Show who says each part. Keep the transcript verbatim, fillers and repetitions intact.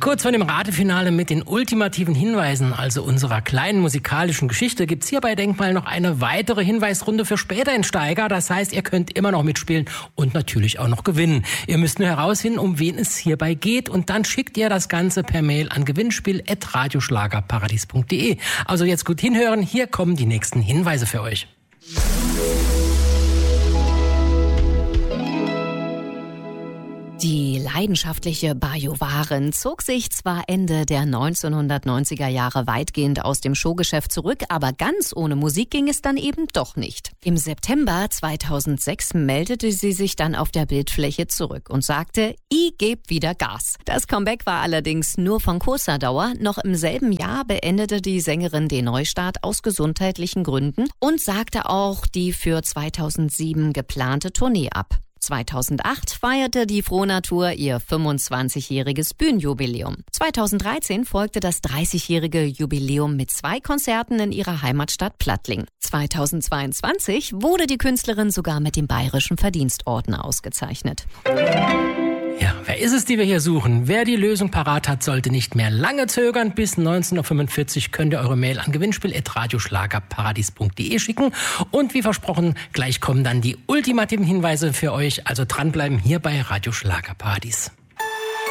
Speaker 1: Kurz vor dem Ratefinale mit den ultimativen Hinweisen, also unserer kleinen musikalischen Geschichte, gibt's hier bei Denkmal noch eine weitere Hinweisrunde für Späteinsteiger. Das heißt, ihr könnt immer noch mitspielen und natürlich auch noch gewinnen. Ihr müsst nur herausfinden, um wen es hierbei geht, und dann schickt ihr das Ganze per Mail an gewinnspiel at radioschlagerparadies punkt de. Also jetzt gut hinhören, hier kommen die nächsten Hinweise für euch.
Speaker 2: Die leidenschaftliche Bayo Waren zog sich zwar Ende der neunzehnhundertneunziger Jahre weitgehend aus dem Showgeschäft zurück, aber ganz ohne Musik ging es dann eben doch nicht. Im September zweitausendsechs meldete sie sich dann auf der Bildfläche zurück und sagte, ich geb wieder Gas. Das Comeback war allerdings nur von kurzer Dauer. Noch im selben Jahr beendete die Sängerin den Neustart aus gesundheitlichen Gründen und sagte auch die für zweitausendsieben geplante Tournee ab. zweitausendacht feierte die Frohnatur ihr fünfundzwanzigjähriges Bühnenjubiläum. zweitausenddreizehn folgte das dreißigjährige Jubiläum mit zwei Konzerten in ihrer Heimatstadt Plattling. zweitausendzweiundzwanzig wurde die Künstlerin sogar mit dem Bayerischen Verdienstorden ausgezeichnet.
Speaker 1: Ja, wer ist es, die wir hier suchen? Wer die Lösung parat hat, sollte nicht mehr lange zögern. Bis neunzehn Uhr fünfundvierzig könnt ihr eure Mail an gewinnspiel at radioschlagerparadies punkt de schicken. Und wie versprochen, gleich kommen dann die ultimativen Hinweise für euch. Also dranbleiben hier bei Radio Schlagerparadies.